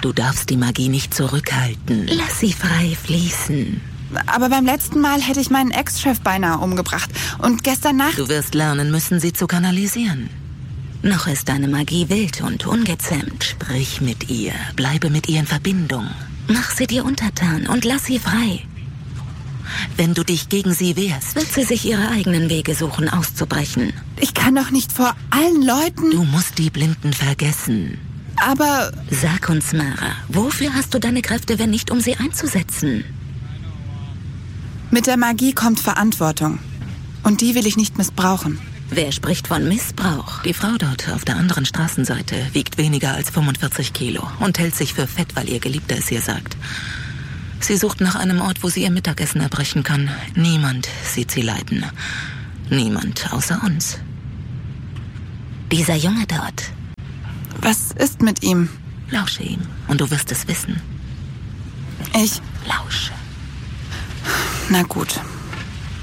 Du darfst die Magie nicht zurückhalten. Lass sie frei fließen. Aber beim letzten Mal hätte ich meinen Ex-Chef beinahe umgebracht. Und gestern Nacht... Du wirst lernen müssen, sie zu kanalisieren. Noch ist deine Magie wild und ungezähmt. Sprich mit ihr, bleibe mit ihr in Verbindung. Mach sie dir untertan und lass sie frei. Wenn du dich gegen sie wehrst, wird sie sich ihre eigenen Wege suchen, auszubrechen. Ich kann doch nicht vor allen Leuten... Du musst die Blinden vergessen. Aber... Sag uns, Mara, wofür hast du deine Kräfte, wenn nicht, um sie einzusetzen? Mit der Magie kommt Verantwortung. Und die will ich nicht missbrauchen. Wer spricht von Missbrauch? Die Frau dort auf der anderen Straßenseite wiegt weniger als 45 Kilo und hält sich für fett, weil ihr Geliebter es ihr sagt. Sie sucht nach einem Ort, wo sie ihr Mittagessen erbrechen kann. Niemand sieht sie leiden. Niemand außer uns. Dieser Junge dort. Was ist mit ihm? Lausche ihm und du wirst es wissen. Ich... Lausche. Na gut.